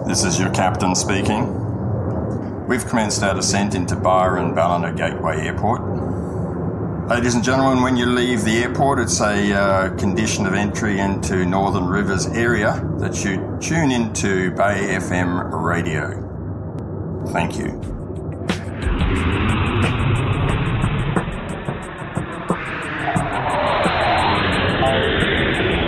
This is your captain speaking. We've commenced our descent into Byron Ballina Gateway Airport. Ladies and gentlemen, when you leave the airport, it's a condition of entry into Northern Rivers area that you tune into Bay FM radio. Thank you.